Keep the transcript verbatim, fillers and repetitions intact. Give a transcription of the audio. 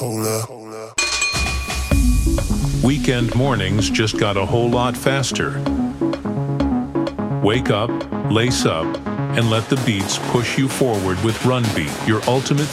Weekend mornings just got a whole lot faster. Wake up, lace up, and let the beats push you forward with Run Beat, your ultimate